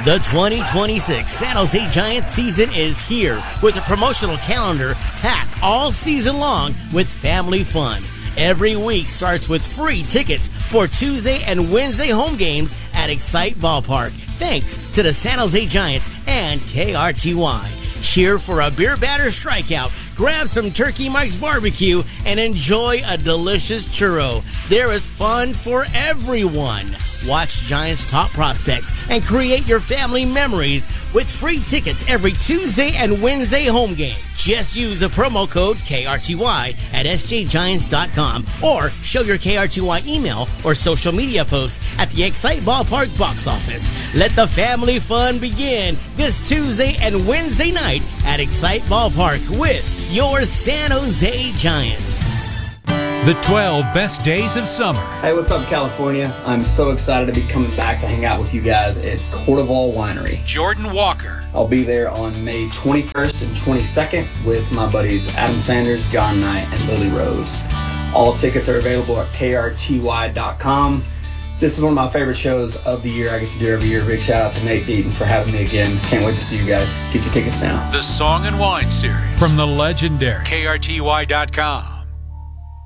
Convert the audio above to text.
The 2026 San Jose Giants season is here with a promotional calendar packed all season long with family fun. Every week starts with free tickets for Tuesday and Wednesday home games at Excite Ballpark, thanks to the San Jose Giants and KRTY. Cheer for a beer batter strikeout, grab some Turkey Mike's barbecue, and enjoy a delicious churro. There is fun for everyone. Watch Giants' top prospects and create your family memories with free tickets every Tuesday and Wednesday home game. Just use the promo code KRTY at sjgiants.com or show your KRTY email or social media posts at the Excite Ballpark box office. Let the family fun begin this Tuesday and Wednesday night at Excite Ballpark with your San Jose Giants. The 12 best days of summer. Hey, what's up, California? I'm so excited to be coming back to hang out with you guys at Cordoval Winery. Jordan Walker. I'll be there on May 21st and 22nd with my buddies Adam Sanders, John Knight, and Lily Rose. All tickets are available at krty.com. This is one of my favorite shows of the year I get to do every year. Big shout out to Nate Deaton for having me again. Can't wait to see you guys. Get your tickets now. The Song and Wine Series from the legendary KRTY.com.